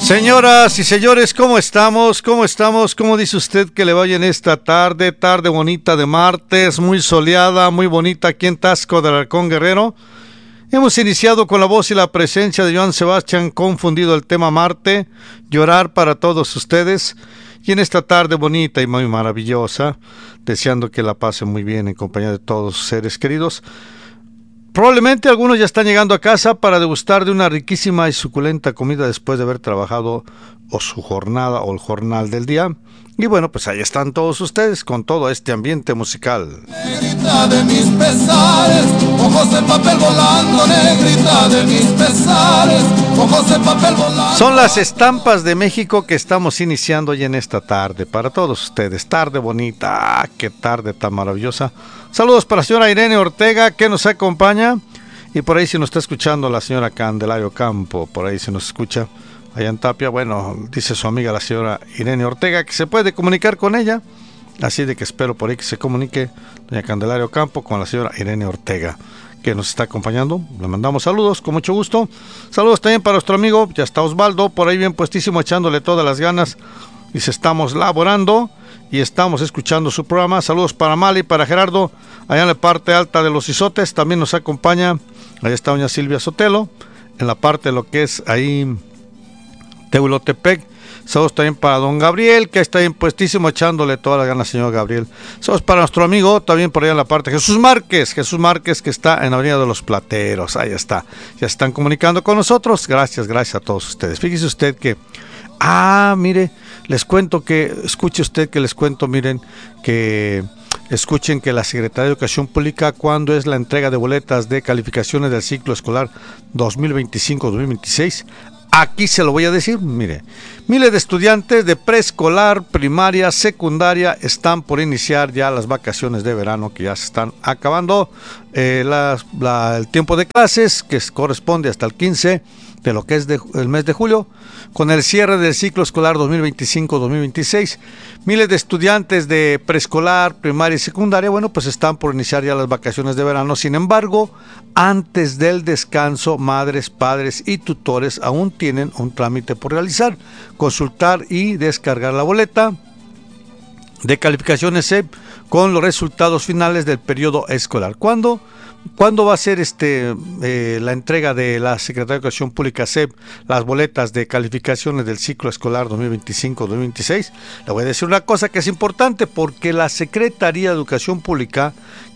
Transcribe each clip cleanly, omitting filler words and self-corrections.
Señoras y señores, ¿cómo estamos? ¿Cómo estamos? ¿Cómo dice usted que le vaya en esta tarde? Tarde bonita de martes, muy soleada, muy bonita aquí en Taxco de Alarcón, Guerrero. Hemos iniciado con la voz y la presencia de Joan Sebastián, confundido el tema Marte, llorar para todos ustedes. Y en esta tarde bonita y muy maravillosa, deseando que la pasen muy bien en compañía de todos sus seres queridos. Probablemente algunos ya están llegando a casa para degustar de una riquísima y suculenta comida después de haber trabajado o su jornada o el jornal del día. Y bueno, pues ahí están todos ustedes con todo este ambiente musical. Negrita de mis pesares, ojos de papel volando, negrita de mis pesares, ojos de papel volando. Son las estampas de México que estamos iniciando ya en esta tarde para todos ustedes. Tarde bonita, qué tarde tan maravillosa. Saludos para la señora Irene Ortega que nos acompaña. Y por ahí si nos está escuchando la señora Candelario Campo, por ahí se nos escucha allá en Tapia. Bueno, dice su amiga la señora Irene Ortega que se puede comunicar con ella. Así de que espero por ahí que se comunique doña Candelario Campo con la señora Irene Ortega que nos está acompañando. Le mandamos saludos con mucho gusto. Saludos también para nuestro amigo, ya está Osvaldo, por ahí bien puestísimo echándole todas las ganas. Dice, estamos laborando y estamos escuchando su programa. Saludos para Mali, para Gerardo, allá en la parte alta de los Izotes. También nos acompaña, allá está doña Silvia Sotelo, en la parte de lo que es ahí Teulotepec. Saludos también para don Gabriel, que está bien puestísimo echándole todas las ganas, señor Gabriel. Saludos para nuestro amigo, también por allá en la parte, Jesús Márquez, que está en la Avenida de los Plateros. Ahí está, ya están comunicando con nosotros. Gracias a todos ustedes. Fíjese usted que, mire, les cuento que, escuchen que la Secretaría de Educación Pública, cuando es la entrega de boletas de calificaciones del ciclo escolar 2025-2026, aquí se lo voy a decir, mire, miles de estudiantes de preescolar, primaria, secundaria están por iniciar ya las vacaciones de verano que ya se están acabando, el tiempo de clases que corresponde hasta el 15 de lo que es el mes de julio, con el cierre del ciclo escolar 2025-2026. Miles de estudiantes de preescolar, primaria y secundaria, bueno, pues están por iniciar ya las vacaciones de verano. Sin embargo, antes del descanso, madres, padres y tutores aún tienen un trámite por realizar: consultar y descargar la boleta de calificaciones SEP con los resultados finales del periodo escolar. ¿Cuándo va a ser la entrega de la Secretaría de Educación Pública SEP, las boletas de calificaciones del ciclo escolar 2025-2026? Le voy a decir una cosa que es importante, porque la Secretaría de Educación Pública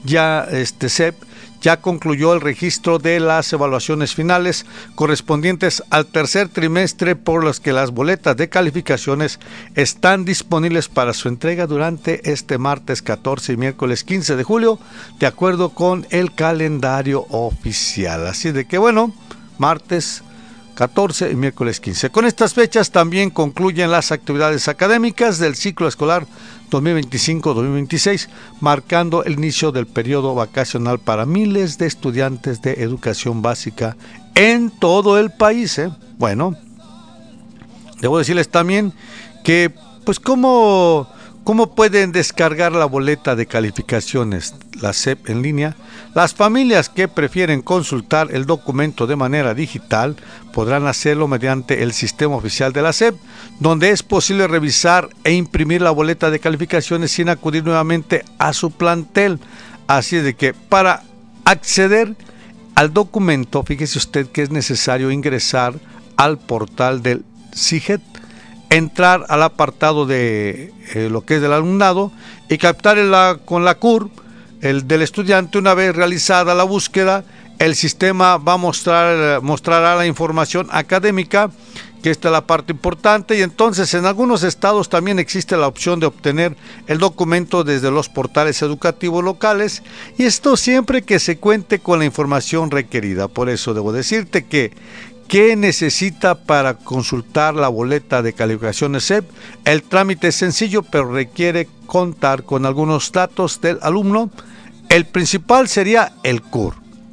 SEP ya concluyó el registro de las evaluaciones finales correspondientes al tercer trimestre, por los que las boletas de calificaciones están disponibles para su entrega durante este martes 14 y miércoles 15 de julio, de acuerdo con el calendario oficial. Así de que bueno, martes 14 y miércoles 15. Con estas fechas también concluyen las actividades académicas del ciclo escolar 2025-2026, marcando el inicio del periodo vacacional para miles de estudiantes de educación básica en todo el país. Bueno, debo decirles también que, pues, ¿cómo pueden descargar la boleta de calificaciones, la SEP en línea? Las familias que prefieren consultar el documento de manera digital podrán hacerlo mediante el sistema oficial de la SEP, donde es posible revisar e imprimir la boleta de calificaciones sin acudir nuevamente a su plantel. Así de que para acceder al documento, fíjese usted que es necesario ingresar al portal del CIGET, entrar al apartado de lo que es del alumnado y captar con la CUR el del estudiante. Una vez realizada la búsqueda, el sistema va a mostrará la información académica, que esta es la parte importante, y entonces en algunos estados también existe la opción de obtener el documento desde los portales educativos locales, y esto siempre que se cuente con la información requerida. Por eso debo decirte que ¿qué necesita para consultar la boleta de calificaciones SEP? El trámite es sencillo, pero requiere contar con algunos datos del alumno. El principal sería el CUR.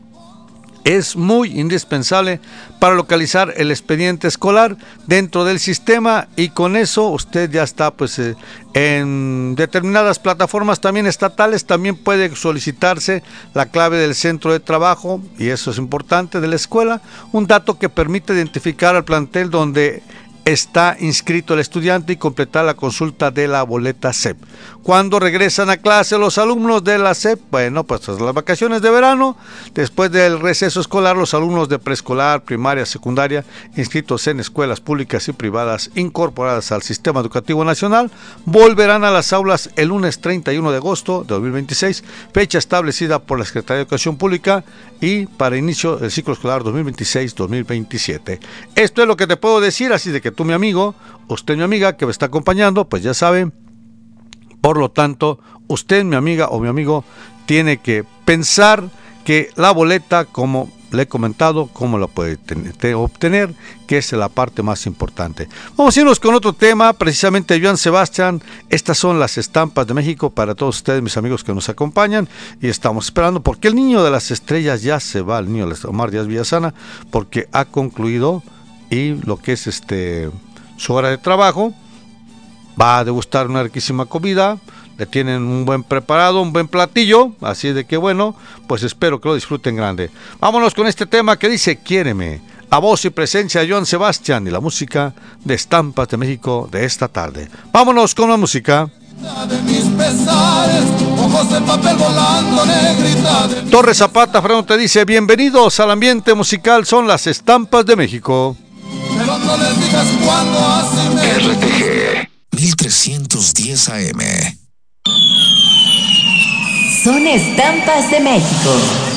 Es muy indispensable para localizar el expediente escolar dentro del sistema, y con eso usted ya está, pues, en determinadas plataformas también estatales también puede solicitarse la clave del centro de trabajo, y eso es importante, de la escuela, un dato que permite identificar al plantel donde está inscrito el estudiante y completar la consulta de la boleta SEP. Cuando regresan a clase los alumnos de la SEP? Bueno, pues tras las vacaciones de verano, después del receso escolar, los alumnos de preescolar, primaria, secundaria, inscritos en escuelas públicas y privadas incorporadas al Sistema Educativo Nacional, volverán a las aulas el lunes 31 de agosto de 2026, fecha establecida por la Secretaría de Educación Pública y para inicio del ciclo escolar 2026-2027. Esto es lo que te puedo decir, así de que tú, mi amigo, usted, mi amiga, que me está acompañando, pues ya sabe. Por lo tanto, usted, mi amiga o mi amigo, tiene que pensar que la boleta, como le he comentado, cómo la puede obtener, que es la parte más importante. Vamos a irnos con otro tema, precisamente Joan Sebastián. Estas son las estampas de México para todos ustedes, mis amigos que nos acompañan, y estamos esperando porque el niño de las estrellas ya se va, el niño de Omar Díaz Villasana, porque ha concluido y lo que es su hora de trabajo. Va a degustar una riquísima comida, le tienen un buen preparado, un buen platillo, así de que bueno, pues espero que lo disfruten grande. Vámonos con este tema que dice Quiéreme, a voz y presencia de Joan Sebastián y la música de Estampas de México de esta tarde. Vámonos con la música. De mis pesares, ojos de papel volando, negrita de... Torres Zapata Fernando te dice, bienvenidos al ambiente musical, son las Estampas de México. Pero no les digas cuándo así me... RTG 1310 AM. Son Estampas de México.